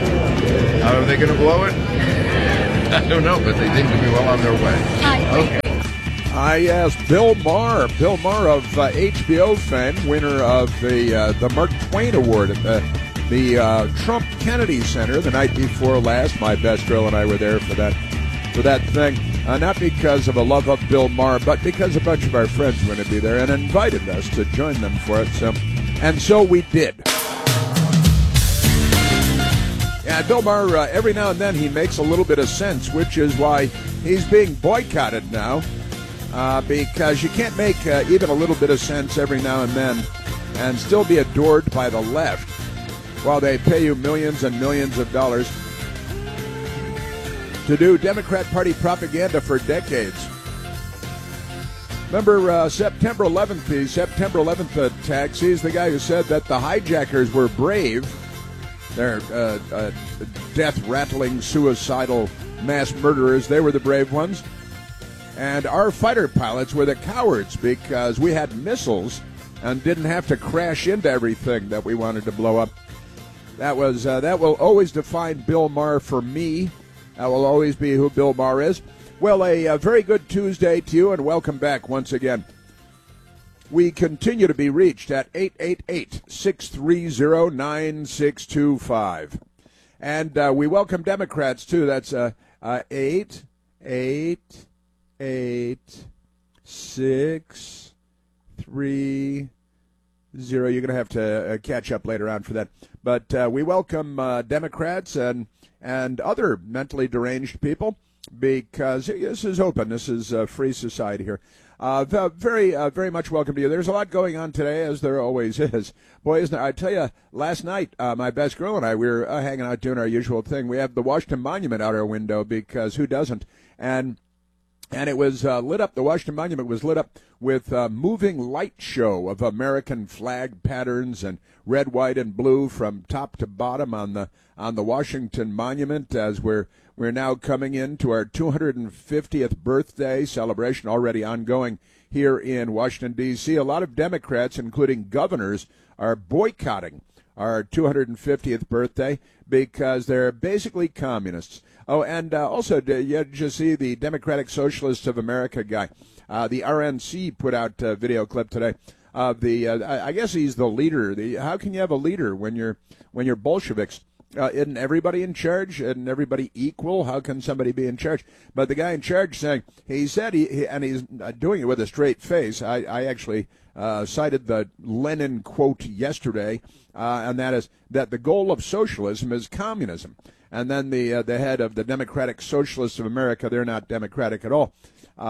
How are they going to blow it? I don't know, but they seem to be well on their way. Okay. I asked Bill Maher. Bill Maher of HBO fame, winner of the Mark Twain Award at the Trump Kennedy Center the night before last. My best girl and I were there for that thing. Not because of a love of Bill Maher, but because a bunch of our friends were going to be there and invited us to join them for it. So we did. Yeah, Bill Maher, every now and then he makes a little bit of sense, which is why he's being boycotted now, because you can't make even a little bit of sense every now and then and still be adored by the left while they pay you millions and millions of dollars to do Democrat Party propaganda for decades. Remember September 11th, the September 11th attacks? He's the guy who said that the hijackers were brave. They're death-rattling, suicidal mass murderers. They were the brave ones. And our fighter pilots were the cowards because we had missiles and didn't have to crash into everything that we wanted to blow up. That will always define Bill Maher for me. That will always be who Bill Maher is. Well, a very good Tuesday to you, and welcome back once again. We continue to be reached at 888-630-9625. And we welcome Democrats, too. That's 888-630. You're going to have to catch up later on for that. But we welcome Democrats and other mentally deranged people because this is open. This is a free society here. Very much welcome to you. There's a lot going on today, as there always is. Boy, isn't there? I tell you, last night, my best girl and I, we were hanging out doing our usual thing. We have the Washington Monument out our window because who doesn't? And it was lit up. The Washington Monument was lit up with a moving light show of American flag patterns and red, white, and blue from top to bottom on the Washington Monument as we're now coming into our 250th birthday celebration, already ongoing here in Washington, D.C. A lot of Democrats, including governors, are boycotting our 250th birthday because they're basically communists. Oh, and also, did you see the Democratic Socialists of America guy? The RNC put out a video clip today of I guess he's the leader. How can you have a leader when you're Bolsheviks? Isn't everybody in charge? Isn't everybody equal? How can somebody be in charge? But the guy in charge saying, he said, and he's doing it with a straight face. I actually cited the Lenin quote yesterday, and that is that the goal of socialism is communism. And then the head of the Democratic Socialists of America, they're not democratic at all.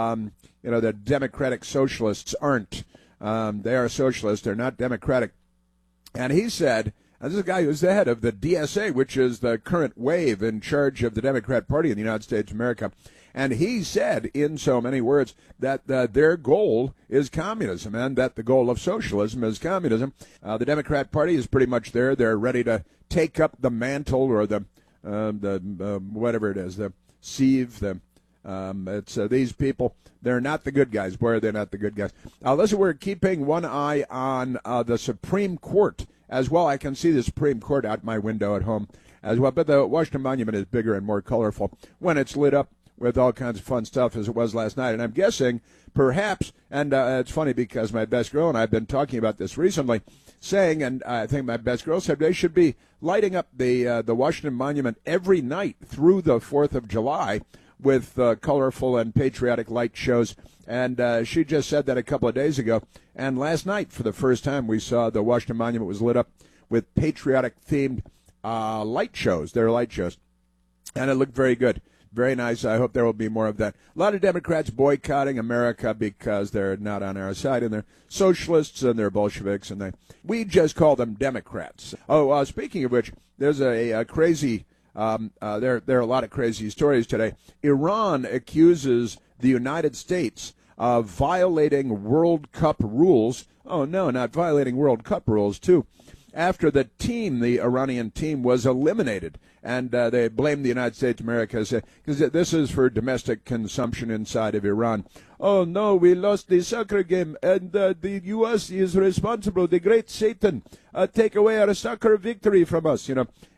The Democratic Socialists aren't. They are socialists. They're not democratic. And he said, this is a guy who's the head of the DSA, which is the current wave in charge of the Democrat Party in the United States of America. And he said, in so many words, that their goal is communism and that the goal of socialism is communism. The Democrat Party is pretty much there. They're ready to take up the mantle or the whatever it is, the sieve, it's these people. They're not the good guys. Boy, they're not the good guys. Listen, we're keeping one eye on the Supreme Court as well. I can see the Supreme Court out my window at home as well. But the Washington Monument is bigger and more colorful when it's lit up with all kinds of fun stuff as it was last night. And I'm guessing perhaps, and it's funny because my best girl and I have been talking about this recently, saying, and I think my best girl said they should be lighting up the Washington Monument every night through the 4th of July with colorful and patriotic light shows. And she just said that a couple of days ago. And last night, for the first time, we saw the Washington Monument was lit up with patriotic-themed light shows. They're light shows. And it looked very good. Very nice. I hope there will be more of that. A lot of Democrats boycotting America because they're not on our side, and they're socialists and they're Bolsheviks, and we just call them Democrats. Oh, speaking of which, there's a crazy. There are a lot of crazy stories today. Iran accuses the United States of violating World Cup rules. Oh no, not violating World Cup rules too. After the Iranian team was eliminated, and they blamed the United States of America because this is for domestic consumption inside of Iran. Oh no, we lost the soccer game, and the U.S. is responsible. The great Satan take away our soccer victory from us,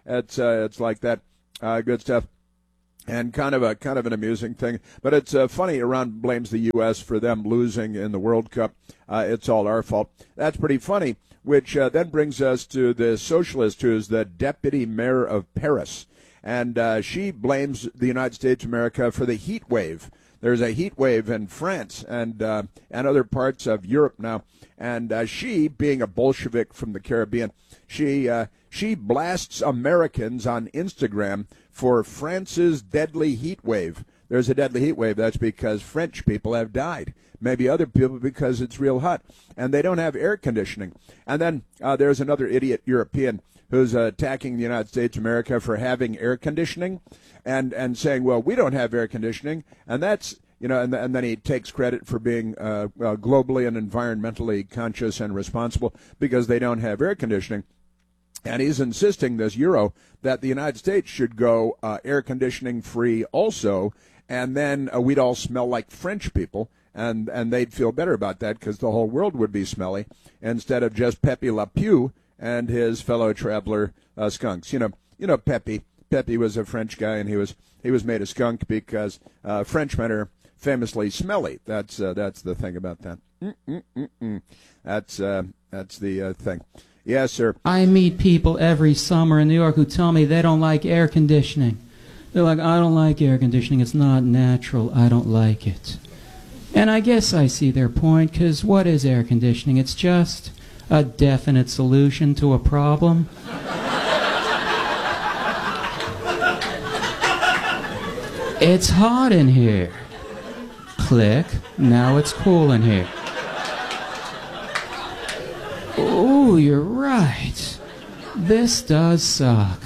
It's like that. Good stuff. And kind of an amusing thing. But it's funny, Iran blames the U.S. for them losing in the World Cup. It's all our fault. That's pretty funny, which then brings us to the socialist who's the deputy mayor of Paris. And she blames the United States of America for the heat wave. There's a heat wave in France and other parts of Europe now. And she, being a Bolshevik from the Caribbean, she blasts Americans on Instagram for France's deadly heat wave. There's a deadly heat wave. That's because French people have died. Maybe other people because it's real hot. And they don't have air conditioning. And then there's another idiot European who's attacking the United States of America for having air conditioning and saying, well, we don't have air conditioning. And that's, and then he takes credit for being globally and environmentally conscious and responsible because they don't have air conditioning. And he's insisting, this Euro, that the United States should go air conditioning free also, and then we'd all smell like French people, and they'd feel better about that because the whole world would be smelly instead of just Pepe Le Pew and his fellow traveler skunks. You know Pepe. Pepe was a French guy, and he was made a skunk because Frenchmen are famously smelly. That's the thing about that. That's the thing. Yes, sir. I meet people every summer in New York who tell me they don't like air conditioning. They're like, I don't like air conditioning. It's not natural. I don't like it. And I guess I see their point, because what is air conditioning? It's just a definite solution to a problem. It's hot in here. Click. Now it's cool in here. Oh, you're right. This does suck.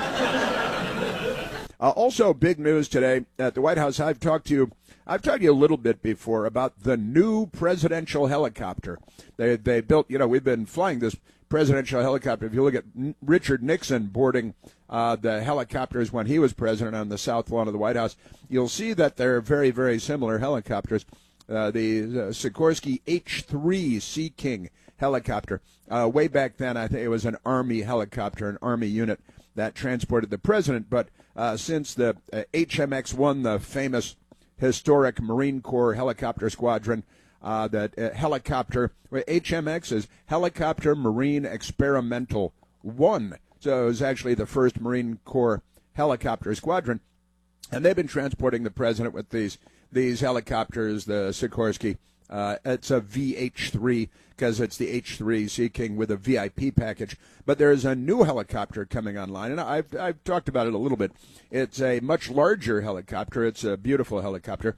Also, big news today at the White House. I've talked to you a little bit before about the new presidential helicopter. They built, we've been flying this presidential helicopter. If you look at Richard Nixon boarding the helicopters when he was president on the south lawn of the White House, you'll see that they're very, very similar helicopters. The Sikorsky H-3 Sea King helicopter. Way back then, I think it was an Army helicopter, an Army unit that transported the president. But since the HMX-1, the famous historic Marine Corps helicopter squadron, helicopter, HMX is Helicopter Marine Experimental 1. So it was actually the first Marine Corps helicopter squadron. And they've been transporting the president with these helicopters, the Sikorsky. It's a VH-3 because it's the H-3 Sea King with a VIP package. But there's a new helicopter coming online, and I've talked about it a little bit. It's a much larger helicopter. It's a beautiful helicopter.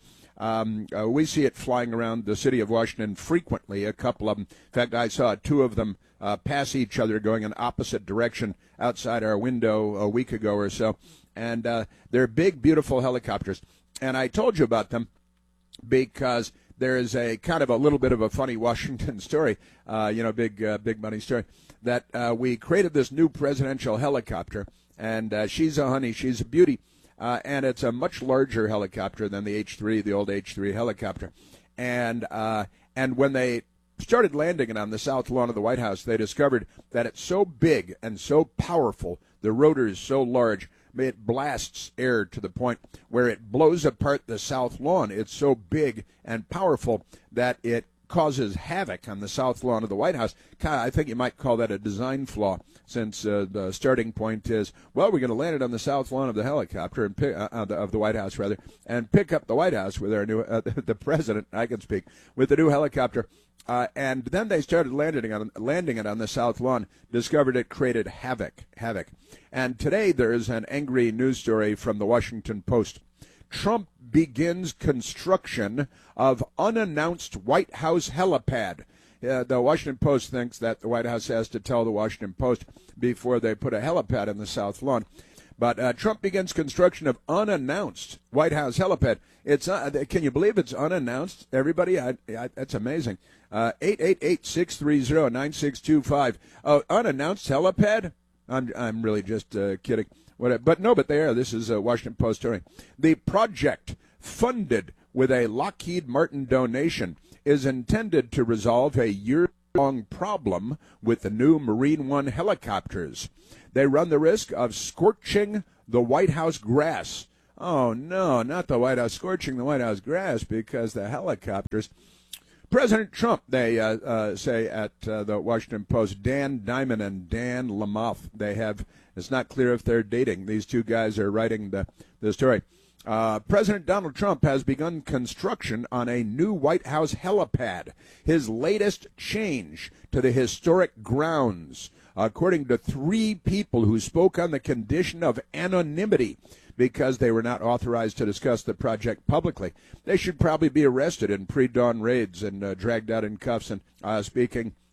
We see it flying around the city of Washington frequently, a couple of them. In fact, I saw two of them pass each other going in opposite direction outside our window a week ago or so. And they're big, beautiful helicopters. And I told you about them because there is a kind of a little bit of a funny Washington story, big money story, that we created this new presidential helicopter, and she's a honey, she's a beauty, and it's a much larger helicopter than the H-3, the old H-3 helicopter. And when they started landing it on the south lawn of the White House, they discovered that it's so big and so powerful, the rotors so large, it blasts air to the point where it blows apart the south lawn. It's so big and powerful that it causes havoc on the south lawn of the White House. I think you might call that a design flaw, since the starting point is, well, we're going to land it on the south lawn of the helicopter and of the White House rather, and pick up the White House with our new the president. I can speak with the new helicopter. And then they started landing it on the south lawn, discovered it created havoc. And today there is an angry news story from the Washington Post. Trump begins construction of unannounced White House helipad. The Washington Post thinks that the White House has to tell the Washington Post before they put a helipad on the south lawn. But Trump begins construction of unannounced White House helipad. It's can you believe it's unannounced? Everybody, that's amazing. 888-630-9625. Unannounced helipad? I'm really just kidding. But they are. This is a Washington Post story. The project, funded with a Lockheed Martin donation, is intended to resolve a year long problem with the new Marine One helicopters. They run the risk of scorching the White House grass. Oh, no, not the White House, scorching the White House grass, because the helicopters. President Trump, they say at the Washington Post, Dan Diamond and Dan Lamothe, it's not clear if they're dating. These two guys are writing the story. President Donald Trump has begun construction on a new White House helipad, his latest change to the historic grounds, according to 3 people who spoke on the condition of anonymity because they were not authorized to discuss the project publicly. They should probably be arrested in pre-dawn raids and dragged out in cuffs. And speaking